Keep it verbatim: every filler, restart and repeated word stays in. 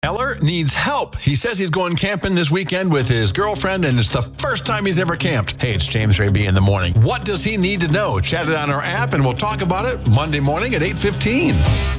Eller needs help. He says he's going camping this weekend with his girlfriend, and it's the first time he's ever camped. Hey, it's James Raby in the morning. What does he need to know? Chat it on our app, and we'll talk about it Monday morning at eight fifteen.